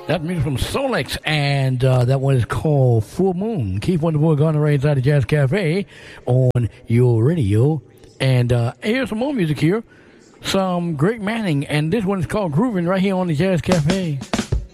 That music from Solex, and that one is called Full Moon. Keith Wonderboy going right inside the Jazz Cafe on your radio. And here's some more music here. Some Greg Manning, and this one is called Groovin' right here on the Jazz Cafe.